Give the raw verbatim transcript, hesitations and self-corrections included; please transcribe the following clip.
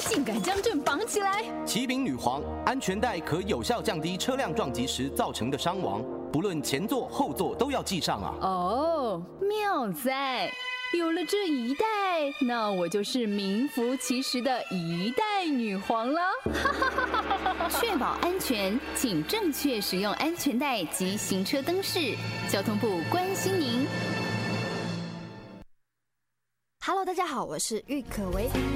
性感将军绑起来。 启禀女皇，安全带可有效降低车辆撞击时造成的伤亡，不论前座后座都要系上啊。 哦，妙哉！有了这一代，那我就是名副其实的一代女皇了。确保安全，请正确使用安全带及行车灯饰。交通部关心您。 Hello， 大家好，我是郁可唯。